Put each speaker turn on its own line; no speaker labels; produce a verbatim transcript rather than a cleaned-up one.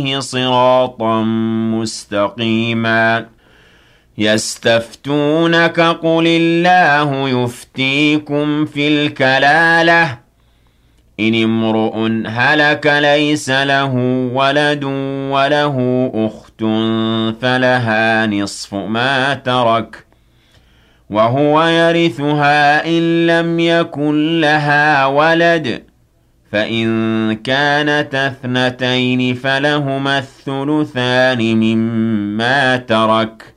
صراطا مستقيما يستفتونك قل الله يفتيكم في الكلالة إن امرؤ هلك ليس له ولد وله أخت فلها نصف ما ترك وهو يرثها إن لم يكن لها ولد فإن كانت اثنتين فلهما الثلثان مما ترك